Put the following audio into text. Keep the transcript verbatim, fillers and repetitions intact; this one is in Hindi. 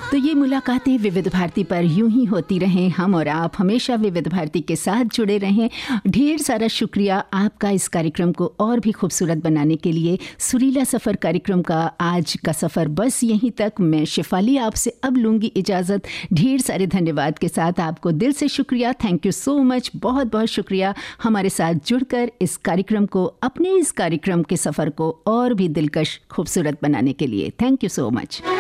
तो ये मुलाकातें विविध भारती पर यूं ही होती रहें, हम और आप हमेशा विविध भारती के साथ जुड़े रहें। ढेर सारा शुक्रिया आपका इस कार्यक्रम को और भी खूबसूरत बनाने के लिए। सुरीला सफ़र कार्यक्रम का आज का सफ़र बस यहीं तक। मैं शिफाली आपसे अब लूँगी इजाज़त ढेर सारे धन्यवाद के साथ। आपको दिल से शुक्रिया, थैंक यू सो मच, बहुत बहुत शुक्रिया हमारे साथ जुड़कर इस कार्यक्रम को, अपने इस कार्यक्रम के सफ़र को और भी दिलकश खूबसूरत बनाने के लिए। Thank you so much.